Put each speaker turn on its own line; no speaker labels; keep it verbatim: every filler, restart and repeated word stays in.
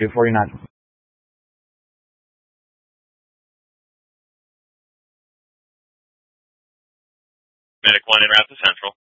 two forty-nine.
Medic one en route to Central.